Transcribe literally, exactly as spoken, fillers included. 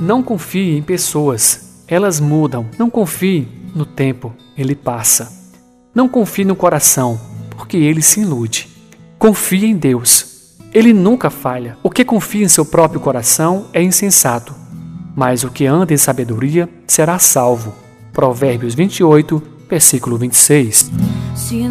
Não confie em pessoas, elas mudam. Não confie no tempo, ele passa. Não confie no coração, porque ele se ilude. Confie em Deus, ele nunca falha. O que confia em seu próprio coração é insensato, mas o que anda em sabedoria será salvo. Provérbios vinte e oito, versículo vinte e seis.